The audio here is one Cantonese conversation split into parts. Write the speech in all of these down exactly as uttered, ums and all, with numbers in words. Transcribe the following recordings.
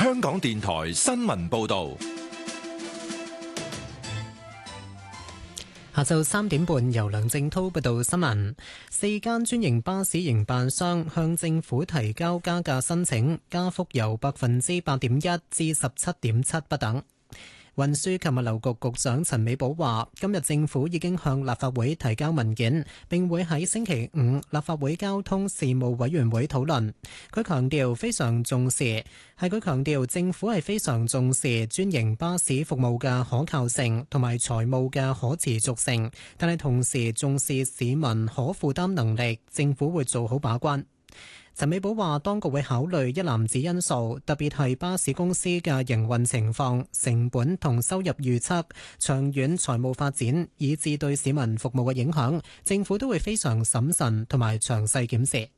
香港電台新聞報道。 下晝三點半，由梁正滔報道新聞。四間專營巴士營辦商向政府提交加價申請，加幅由百分之八點一至十七點七不等。運輸及物流局局長陳美寶話：今日政府已經向立法會提交文件，並會喺星期五立法會交通事務委員會討論。佢強調非常重視，係佢強調政府係非常重視專營巴士服務嘅可靠性同埋財務嘅可持續性，但係同時重視市民可負擔能力，政府會做好把關。陳美寶話，當局會考慮一籃子因素，特別係巴士公司嘅營運情況、成本同收入預測、長遠財務發展，以至對市民服務嘅影響，政府都會非常審慎同埋詳細檢視。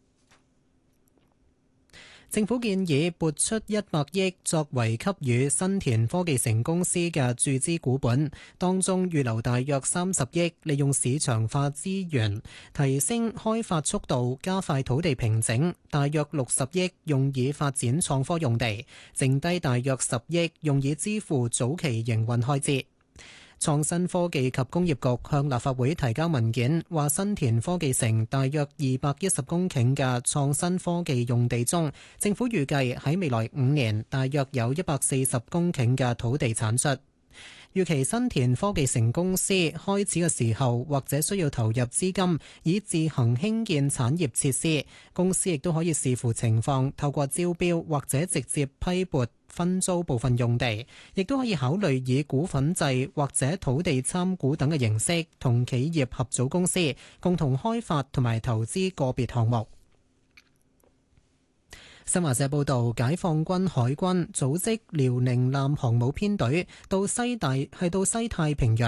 政府建議撥出一百億作為給予新田科技城公司嘅注資股本，當中預留大約三十億，利用市場化資源提升開發速度，加快土地平整；大約六十億用以發展創科用地，剩低大約十億用以支付早期營運開支。創新科技及工業局向立法會提交文件，話新田科技城大約二百一十公頃嘅創新科技用地中，政府預計喺未來五年大約有一百四十公頃嘅土地產出。預期新田科技城公司開始嘅時候，或者需要投入資金以自行興建產業設施。公司亦都可以視乎情況，透過招標或者直接批撥分租部分用地，亦都可以考慮以股份制或者土地參股等嘅形式，同企業合組公司共同開發同埋投資個別項目。新華社報道，解放軍海軍組織遼寧艦航母編隊到西大係到西太平洋